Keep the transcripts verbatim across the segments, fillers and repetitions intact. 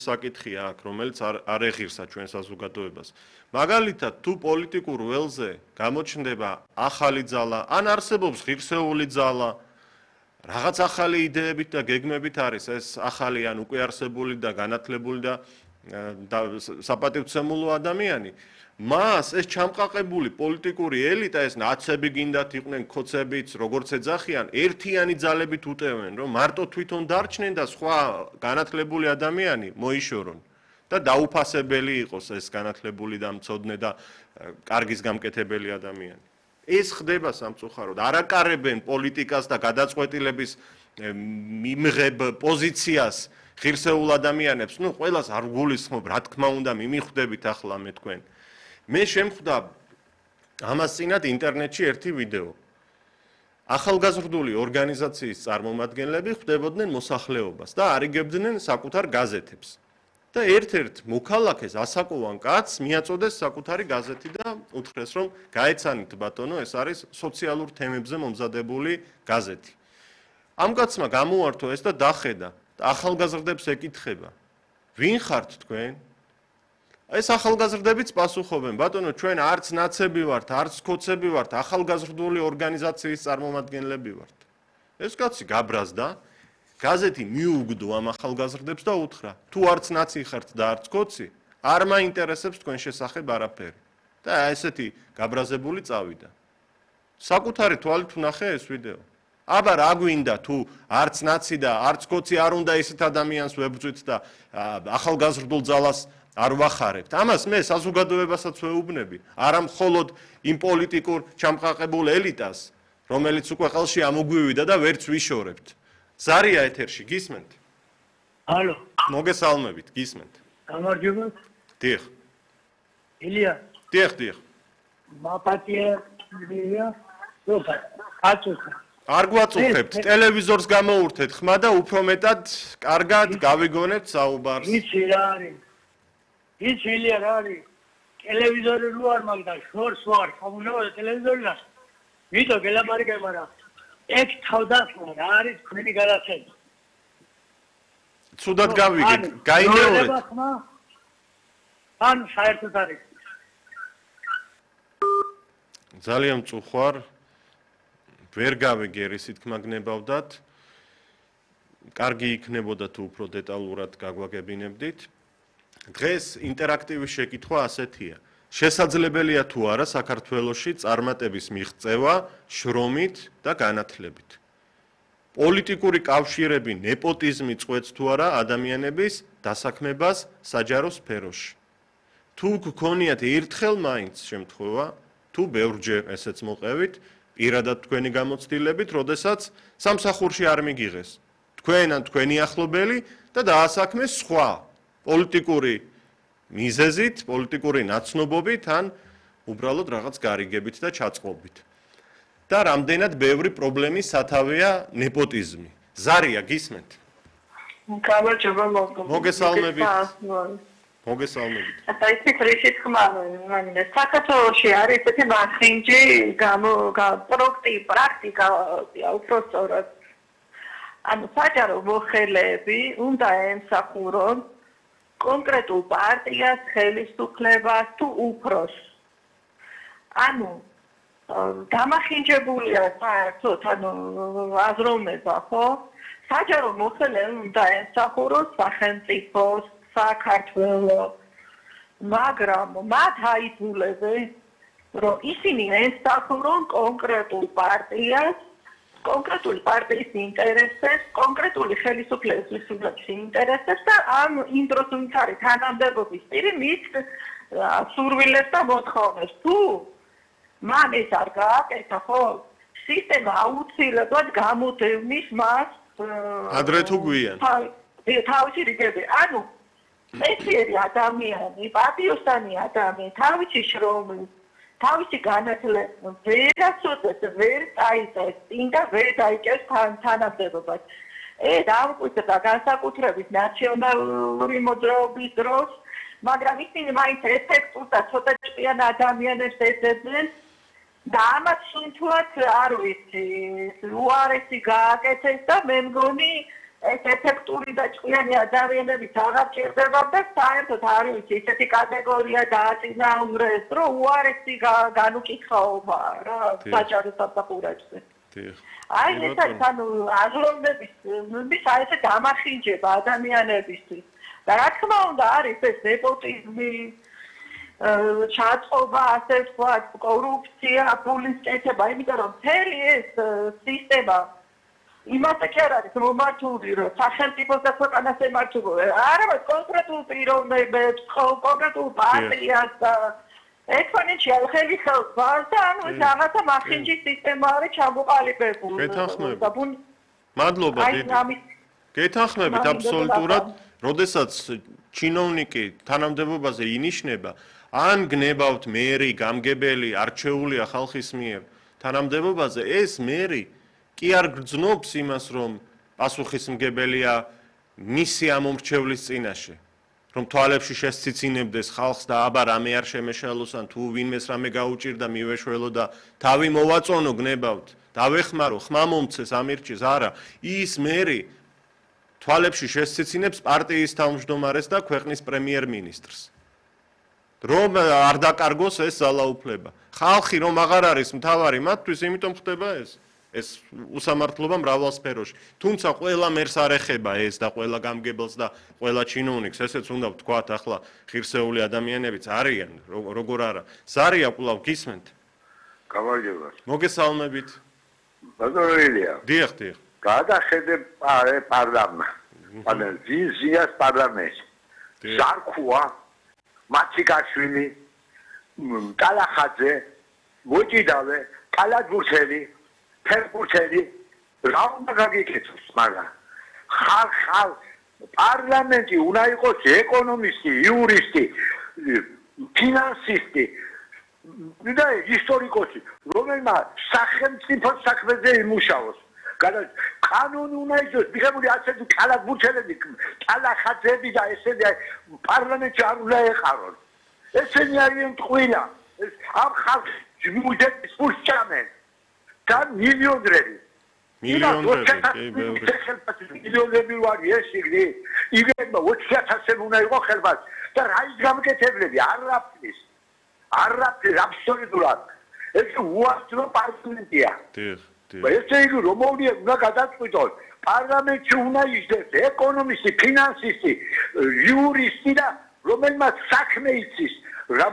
საკითხია აქ, რომელიც არ ეღირსა ჩვენ საზოგადოებას. მაგალითად, თუ პოლიტიკურ ველზე გამოჩნდება ახალი ძალა, ან არსებობს ღირსეული ძალა, რაღაც ახალი იდეებით და გეგმებით არის ეს ახალი ან უკვე არსებული და განათლებული და საპატივცემულო ადამიანი, მას ეს ჩამყაყებული პოლიტიკური ელიტა, ეს ნაცები გინდათ იყვნენ ქოცებიც, როგორც ეძახიან, ერთიანი ძალებით უტევენ, რომ მარტო თვითონ დარჩნენ და სხვა განათლებული ადამიანი მოიშორონ და დაუფასებელი იყოს ეს განათლებული და მცოდნე და კარგის გამკეთებელი ადამიანი. ეს ხდება სამწუხაროდ. არაკარებენ პოლიტიკას და გადაწყვეტილების მიმღებ პოზიციას ღირსეულ ადამიანებს, ნუ ყველას არ გულისხმობ, რა თქმა უნდა, მიმიხვდებით ახლა მე თქვენ. მე შემხვდა ამას წინათ ინტერნეტში ერთი ვიდეო. ახალგაზრდული ორგანიზაციის წარმომადგენლები ხვდებოდნენ მოსახლეობას და არიგებდნენ საკუთარ გაზეთებს. და ერთ-ერთ მოქალაქეს ასაკოვან კაცს მიაწოდეს საკუთარი გაზეთი და უთხრეს, რომ გაეცანით ბატონო, ეს არის სოციალურ თემებზე მომზადებული გაზეთი. ამ კაცმა გამოართო ეს და დახედა და ახალგაზრდებს ეკითხება, ვინ ხართ თქვენ? ეს ახალგაზრდებიც პასუხობენ, ბატონო, ჩვენ არც ნაცები ვართ, არც ქოცები ვართ, ახალგაზრდული ორგანიზაციის წარმომადგენლები ვართ. ეს კაცი გაბრაზდა, გაზეთი მიუგდო ამ ახალგაზრდებს და უთხრა, თუ არც ნაცი ხართ და არც ქოცი, არ მაინტერესებს თქვენ შესახებ არაფერი. და ესეთი გაბრაზებული წავიდა. საკუთარი თვალით ვნახე ეს ვიდეო. აბა რა გვინდა თუ არც ნაცი და არც ქოცი არ უნდა ისეთ ადამიანს ვებრძვით და ახალგაზრდულ ძალას არ ვახარებთ. ამას მე საზოგადოებასაც ვეუბნები, არა მხოლოდ იმ პოლიტიკურ ჩამყაყებულ ელიტას, რომელიც უკვე ხელში ამოგვივიდა და ვერც ვიშორებთ. ზარია ეთერში, გისმენთ? ალო. მოგესალმებით, გისმენთ. გამარჯობა. დიახ. ილია. დიახ, დიახ. მაპატია, ილია. როცა, აწუხა. არ გვაწუხებთ, ტელევიზორს გამოურთეთ ხმა და უფრო მეტად კარგად გავიგონებთ საუბარს. იცი რა არის? იცი ილია რა არის? ტელევიზორი რო არ მაგდა, შორს ვარ, ხომუნებოდა ტელევიზორიდან. ვიდეო გელაპარაკე, მაგრამ ეგ თავდასხმა რა არის თქვენი გადაცემა? ცუდად გავიგეთ, გაინეორეთ. ან საერთოდ არის. ძალიან მწუხვარ. ვერ გავიგე რისი თქმა გნებავდათ. კარგი იქნებოდა თუ უფრო დეტალურად გაგვაგებინებდით. დღეს ინტერაქტივი შეკითხვა ასეთია. შესაძლებელია თუ არა საქართველოში წარმატების მიღწევა შრომით და განათლებით. პოლიტიკური კავშირები, ნეპოტიზმი წყვეტს თუ არა ადამიანების დასაქმებას საჯარო სფეროში. თუ გქონიათ ერთხელ მაინც შემთხვევა, თუ ბევრჯერ ესეც მოყევით, პირადად თქვენი გამოცდილებით, როდესაც სამსახურში არ მიგიღეს თქვენ ან თქვენი ახლობელი და დაასაქმეს სხვა პოლიტიკური მიზეზით, პოლიტიკური ნაცნობობით ან უბრალოდ რაღაც გარიგებით და ჩაწყობით. და რამდენად ბევრი პრობლემის სათავეა ნეპოტიზმი. ზარია, გისმენთ? გამარჯობა, მოგესალმებით. მოგესალმებით. და ისე ფრიში თქმა, მე საქართველოში არის ესეთი მასინჯი, გამო პროექტი, პრაქტიკა, უпростоრად. ანუ საჯარო მოხელეები უნდა ემსახურონ კონკრეტულ პარტიას, ხელისუფლებას თუ უფროს. ანუ დამახინჯებულია საერთოდ, ანუ აზროვნება, ხო? საჯარო მოხელეები უნდა ემსახურონ სახელმწიფოს, საქართველოს, მაგრამ მათ აიძულებენ, რომ ისინი ემსახურონ კონკრეტულ პარტიას, კონკრეტული პარტიის ინტერესებს, კონკრეტული ხელისუფლების ინტერესებს და ამ იმ დროს ვინც არის თანამდებობის პირი, მის სურვილებს და მოთხოვნებს. თუ მან ეს არ გააკეთა, ხო? სისტემა აუცილებლად გამოდევნის მას ადრე თუ გვიან. თავისი რიგები. ანუ მესიერი ადამიანი, პატიოსანი ადამიანი, თავისი შრომის, თავისი განათლება ვერასოდეს ვერ წაიწეს წინ და ვერ დაიკევს თანამდებობას. ეს ამკვიდრდა განსაკუთრებით ნაციონალური მოძრაობის დროს, მაგრამ ისინი მაინც ეფექტურს და ცოტა ჭკვიან ადამიანებს ეძებდნენ და ამათ სუნთულად არ ვიცი, უარესი გააკეთეს და მე მგონი ეს ეფექტური და ჭკვიანი ადამიანებიც აღარ ჭირდება და საერთოდ არის ისეთი კატეგორია დააწინაურეს, რომ უარესი განუკითხაობა რა საჯარო საფუძვლებზე. აი ეს ანუ აზროვნების მის აი ეს დამახინჯება ადამიანებისთვის. და რა თქმა უნდა არის ეს ნეპოტიზმი, ჩაწყობა, ასე ვთქვათ, კორუფცია, ფულის კეთება, იმიტომ რომ მთელი ეს სისტემა იმასაც კი არ არის მომართული, რომ სახელმწიფოს და ქვეყანას ემართულო, არამედ კონკრეტულ პიროვნებებს, კონკრეტულ პარტიას და ექსპონენციალ ხელი ხელს და ანუ ეს რაღაცა მახინჯის სისტემა არის ჩამოყალიბებული. გეთანხმებით. მადლობა დიდი. გეთანხმებით აბსოლუტურად, როდესაც ჩინოვნიკი თანამდებობაზე ინიშნება, ან გნებავთ მერი, გამგებელი, არჩეულია ხალხის მიერ თანამდებობაზე, ეს მერი კი არ გრძნობს იმას, რომ პასუხისმგებელია მისი ამომრჩევლის წინაშე, რომ თვალებში შესციცინებდეს ხალხს და აბა რამე არ შემეშალოს ან თუ ვინმეს რამე გაუჭირდა მივეშველო და თავი მოვაწონო გნებავთ, დავეხმარო, ხმა მომცეს ამირჩის, არა, ის მერი თვალებში შესციცინებს პარტიის თავმჯდომარეს და ქვეყნის პრემიერ-მინისტრს. რომ არ დაკარგოს ეს ძალაუფლება. ხალხი რომ აღარ არის მთავარი მათთვის, იმიტომ ხდება ეს. ეს უსამართლობა მრავალ სფეროში. თუმცა ყველა მერს არ ეხება ეს და ყველა გამგებელს და ყველა ჩინოვნიკს, ესეც უნდა ვთქვათ, ახლა ღირსეული ადამიანებიც არიან, როგორ არა. ზარია კვლავ გისმენთ? გამარჯობა. მოგესალმებით. ბატონო ილია. დიახ, დიახ. გადახედებ პარლამენტს. ანუ ზიას პარლამენტს. ზარქუა, მაციკაშვილი, კალახაძე, მოჭიდავე, კალაძურცელი, ფერპურცელი, რა უნდა გაგიკეთოს, მაგრამ ხალ ხალ პარლამენტი უნდა იყოს ეკონომისტი, იურისტი, ფინანსისტი და ისტორიკოსი, რომელმაც სახელმწიფო საქმეზე იმუშაოს. კანონი უნდა იყოს, მიღებული ასეთი კალაძურცელები, კალახაძეები და ესენი პარლამენტში არ უნდა ეყარონ. ესენი არიან ტყუილა. ამ ხალხს ჯგუფებს ფულსჭამენ. და მილიონერები. მილიონერები, მილიონერები ვარ ესიგნი. იგება ოცი ათასი უნდა იყოს ხელბას და რა ის გამკეთებლები არაფრის. არაფრის აბსოლუტურად. ეს უასწრო პარლამენტია. დიახ, დიახ. ესე იგი რომ მოვლია უნდა გადაწყვიტონ. პარლამენტში უნდა ისდეს ეკონომისტი, ფინანსისტი, იურისტი და რომელმაც საქმე იცის. რა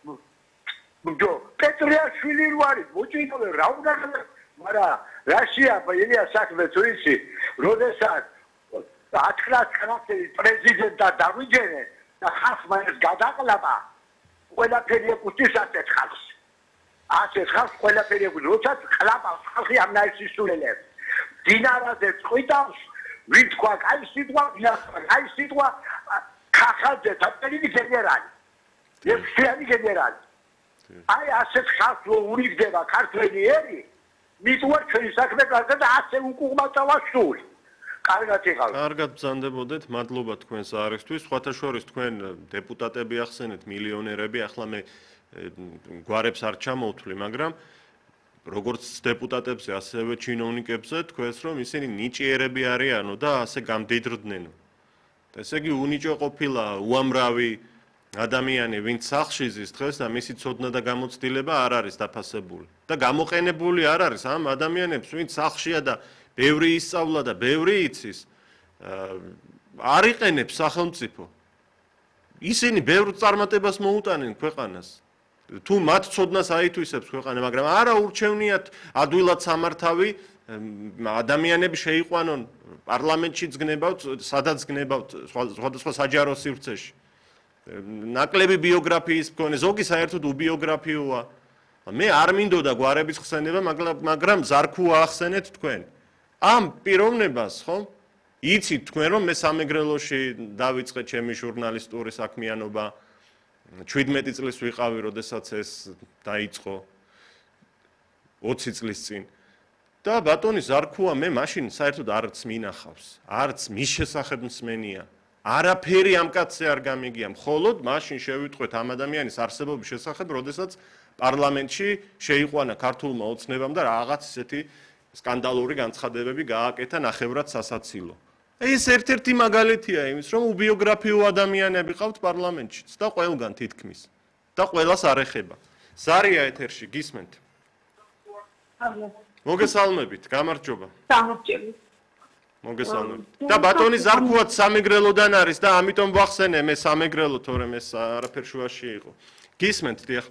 ჯო პეტრიაშვილი ვარი მოჭიდავე რა უნდა მაგრამ რაშია ელია საქმე თუ იცი როდესაც ათკლას ხანახტი პრეზიდენტა დავიჯერე და ხალხმა ეს გადაყლაპა ყველაფერი ეკუთვნის ასეთ ხალხს ასეთ ხალხს ყველაფერი ეკუთვნის როდესაც ყლაპავს ხალხი ამნაირ სისულელებს დინარაზე წყვიტავს ვინ თქვა კაი სიტყვა კაი სიტყვა ხახაძე თაფელი გენერალი ექსიანი გენერალი აი ასეთ ხალხს უნიგდება ქართველი ერი მიტუარ ჩვენი საქმე კარგად და ასე უკუღმაწავა სული კარგად იყავ კარგად ბრძანდებოდეთ მადლობა თქვენს არისთვის სხვათა შორის თქვენ დეპუტატები ახსენეთ მილიონერები ახლა მე გვარებს არ ჩამოვთვლი მაგრამ როგორც დეპუტატებზე ასევე ჩინოვნიკებზე თქვენს რომ ისინი ნიჭიერები არიანო და ასე გამდიდრდნენო ესე იგი უნიჭო ყოფილა უამრავი ადამიანი ვინც სახლში ზის დღეს და მისი ცოდნა და გამოცდილება არ არის დაფასებული და გამოყენებული არ არის ამ ადამიანებს ვინც სახლშია და ბევრი ისწავლა და ბევრი იცის არ იყენებს სახელმწიფო ისინი ბევრ წარმატებას მოუტანენ ქვეყანას თუ მათ ცოდნას აითვისებს ქვეყანა მაგრამ არა ურჩევნიათ ადვილად სამართავი ადამიანები შეიყვანონ პარლამენტშიც გნებავთ სადაც გნებავთ სხვადასხვა საჯარო სივრცეში ნაკლები ბიოგრაფიის მქონე ზოგი საერთოდ უბიოგრაფიოა მე არ მინდოდა გვარების ხსენება მაგრამ ზარქუა ახსენეთ თქვენ ამ პიროვნებას ხო იცით თქვენ რომ მე სამეგრელოში დავიწყე ჩემი ჟურნალისტური საქმიანობა შვიდმეტი წლის ვიყავი როდესაც ეს დაიწყო ოცი წლის წინ და ბატონი ზარქუა მე მაშინ საერთოდ არც მინახავს არც მის შესახებ მსმენია არაფერი ამ კაცზე არ გამიგია მხოლოდ მაშინ შევიტყვეთ ამ ადამიანის არსებობის შესახებ როდესაც პარლამენტში შეიყვანა ქართულმა ოცნებამ და რაღაც ისეთი სკანდალური განცხადებები გააკეთა ნახევრად სასაცილო ეს ერთ-ერთი მაგალითია იმის, რომ უბიოგრაფიო ადამიანები ყავთ პარლამენტშიც და ყველგან თითქმის და ყველას არ ეხება. ზარია ეთერში, გისმენთ? მოგესალმებით, გამარჯობა. სამარჯობა. მოგესალმებით. და ბატონი ზარქუაც სამეგრელოდან არის და ამიტომ ვახსენე მე სამეგრელო, თორემ ეს არაფერ შუაში იყო. გისმენთ, დიახ.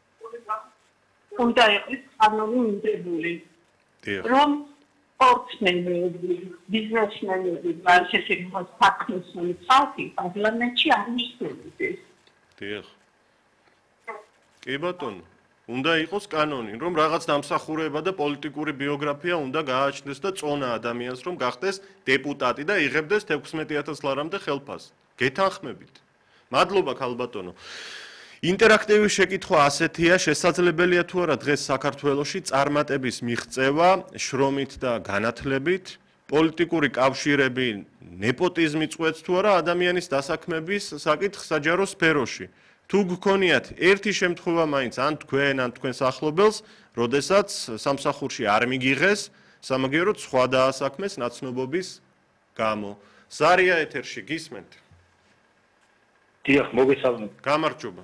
უნდა იყოს წარმოვიდგინებული. დიახ. რომ სპორტსმენები, ბიზნესმენები, მარკეტინგის საქმეში წავდი პარლამენტში არ მისდევდეს. დიახ. კი ბატონო. უნდა იყოს კანონი, რომ რაღაც დამსახურება და პოლიტიკური ბიოგრაფია უნდა გააჩნდეს და წონა ადამიანს, რომ გახდეს დეპუტატი და იღებდეს თექვსმეტი ათას ლარამდე ხელფასს. გეთანხმებით. მადლობა ქალბატონო. ინტერაქტივი შეკითხვა ასეთია, შესაძლებელია თუ არა დღეს საქართველოში წარმატების მიღწევა შრომით და განათლებით, პოლიტიკური კავშირები ნეპოტიზმი წვეთს თუ არა ადამიანის დასაქმების საკითხ საჯარო სფეროში. თუ გქონიათ ერთი შემთხვევა მაინც ან თქვენ ან თქვენს ახლობელს, როდესაც სამსახურში არ მიგიღეს, სამაგიეროდ სხვა დაასაქმეს ნაცნობობის გამო. ზარია ეთერში, გისმენთ? დიახ, მოგესალმებით. გამარჯობა.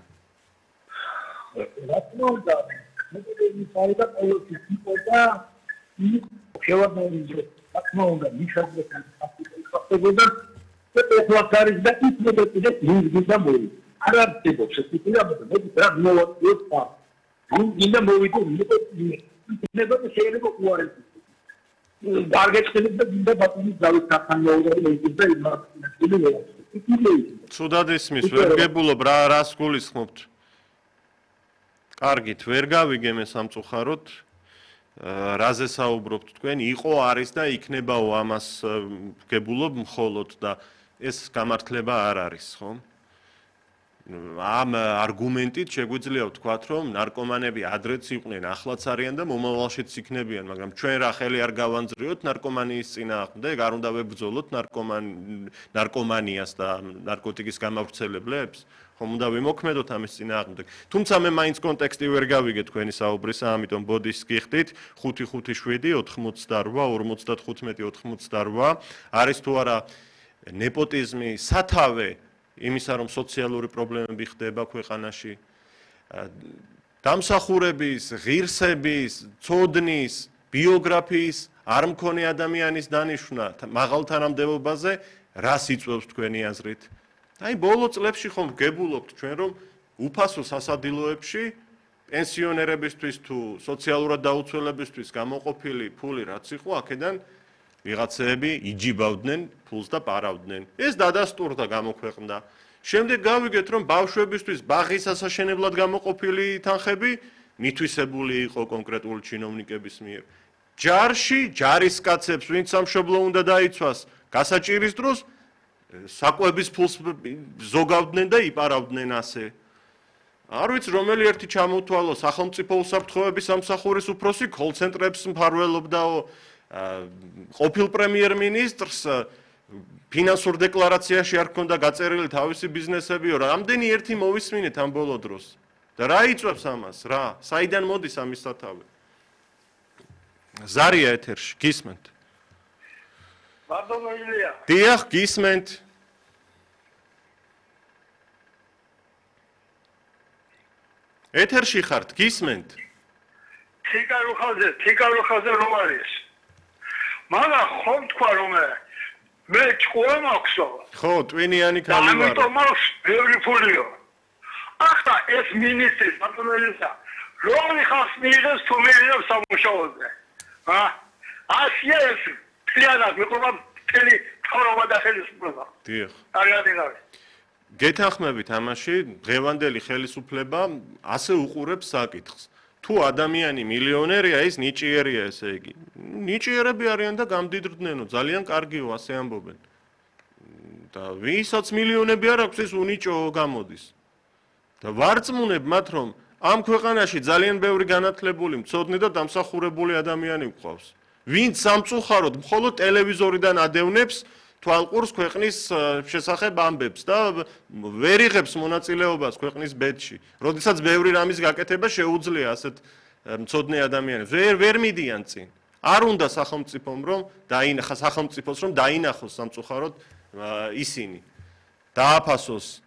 რა თქმა უნდა, მე საერთოდ ყოველთვის იყო და შევარდნილი, რა თქმა უნდა, მიხარდა ხახებოდა და ეს არის და ის მეტყვი და ის და მოი. არ არსებობს ეს ტიპი და მე რა მოვაწყოთ და ნუ ინდა მოვიდო მეტყვი. მე და შეიძლება უარეს. გარგეჭდები და ინდა ბატონის დავით სახანოური ის და იმას. ცუდად ისმის, ვერ გებულობ რა რას გულისხმობთ? კარგით, ვერ გავიგე მე სამწუხაროდ. რაზე საუბრობთ თქვენ? იყო, არის და იქნებაო ამას გებულობ მხოლოდ და ეს გამართლება არ არის, ხო? ამ არგუმენტით შეგვიძლია ვთქვათ, რომ ნარკომანები ადრეც იყვნენ, ახლაც არიან და მომავალშიც იქნებიან, მაგრამ ჩვენ რა ხელი არ გავანძრიოთ ნარკომანიის წინააღმდეგ, არ უნდა ვებრძოლოთ ნარკომან ნარკომანიას და ნარკოტიკის გამავრცელებლებს, ხომ უნდა ვიმოქმედოთ ამის წინააღმდეგ. თუმცა მე მაინც კონტექსტი ვერ გავიგე თქვენი საუბრისა, ამიტომ ბოდის გიხდით ხუთი ხუთი შვიდი ოთხმოცდარვა ორმოცდათხუთმეტი ოთხმოცდარვა არის თუ არა ნეპოტიზმი სათავე იმისა, რომ სოციალური პრობლემები ხდება ქვეყანაში, დამსახურების, ღირსების, ცოდნის, ბიოგრაფიის არ მქონე ადამიანის დანიშვნა მაღალ თანამდებობაზე რას იწვევს თქვენი აზრით? აი, ბოლო წლებში ხომ გებულობთ ჩვენ, რომ უფასო სასადილოებში პენსიონერებისთვის თუ სოციალურად დაუცველებისთვის გამოყოფილი ფული რაც იყო, აქედან ვიღაცები იჯიბავდნენ ფულს და პარავდნენ. ეს დადასტურდა გამოქვეყნდა. შემდეგ გავიგეთ, რომ ბავშვებისთვის ბაღის ასაშენებლად გამოყოფილი თანხები მითვისებული იყო კონკრეტული ჩინოვნიკების მიერ. ჯარში ჯარისკაცებს, ვინც სამშობლო უნდა დაიცვას, გასაჭირის დროს საკვების ფულს ზოგავდნენ და იპარავდნენ ასე. არ ვიცი, რომელი ერთი ჩამოთვალო სახელმწიფო უსაფრთხოების სამსახურის უფროსი კოლ-ცენტრებს მფარველობდაო ყოფილ პრემიერ-მინისტრს ფინანსურ დეკლარაციაში არ ქონდა გაწერილი თავისი ბიზნესებიო, რამდენი ერთი მოვისმინეთ ამ ბოლო დროს. და რა იწვევს ამას, რა? საიდან მოდის ამის სათავე? ზარია ეთერში, გისმენთ? ბატონო ილია. დიახ, გისმენთ. ეთერში ხართ, გისმენთ? თიკარუხაზე, თიკარუხაზე რომ არის. მაგრამ ხომ თქვა რომ მე ჭკუა მაქვსო. ხო, ტვინიანი ქალი ვარ. ამიტომ მაქვს ბევრი ფულიო. ახლა ეს მინისტრი ბატონელისა რომი ხალხს მიიღებს თუ მიიღებს სამუშაოზე. ა? ასია ეს პლიანად მეყობა მთელი ცხოვრება და ხელისუფლება. დიახ. კარგად. გეთანხმებით ამაში, დღევანდელი ხელისუფლება ასე უყურებს საკითხს. თუ ადამიანი მილიონერია, ის ნიჭიერია, ესე იგი. ნიჭიერები არიან და გამდიდრდნენო, ძალიან კარგიო, ასე ამბობენ. და ვისაც მილიონები არ აქვს, ის უნიჭო გამოდის. და ვარწმუნებ მათ, რომ ამ ქვეყანაში ძალიან ბევრი განათლებული, მცოდნე და დამსახურებული ადამიანი გვყავს. ვინც სამწუხაროდ მხოლოდ ტელევიზორიდან ადევნებს თვალყურს ქვეყნის შესახებ ამბებს და ვერ იღებს მონაწილეობას ქვეყნის ბედში. როდესაც ბევრი რამის გაკეთება შეუძლია ასეთ მცოდნე ადამიანებს. ვერ ვერ მიდიან წინ. არ უნდა სახელმწიფომ რომ დაინახოს სახელმწიფოს რომ დაინახოს სამწუხაროდ ისინი დააფასოს